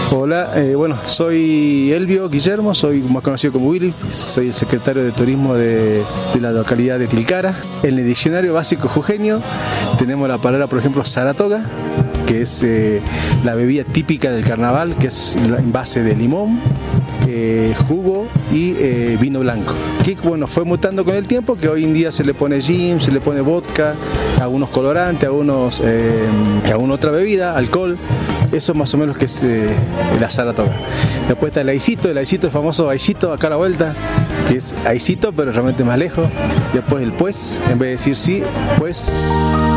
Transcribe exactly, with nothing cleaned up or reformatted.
Hola, eh, bueno, soy Elvio Guillermo, soy más conocido como Willy, soy el secretario de turismo de, de la localidad de Tilcara. En el diccionario básico jujeño tenemos la palabra, por ejemplo, Saratoga, que es eh, la bebida típica del carnaval, que es en base de limón, eh, jugo y eh, vino blanco. Que bueno, fue mutando con el tiempo, que hoy en día se le pone gin, se le pone vodka, algunos colorantes, algunos, eh, alguna otra bebida, alcohol. Eso más o menos que es eh, la Saratoga. Después está el aisito, el aisito, el famoso aisito acá a la vuelta, que es aisito pero realmente más lejos. Después el pues, en vez de decir sí, pues.